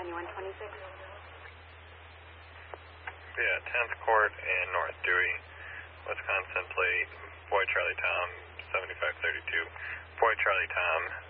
7126. Yeah, 10th Court and North Dewey, Wisconsin plate, Boy Charlie Tom, 7532. Boy Charlie Tom,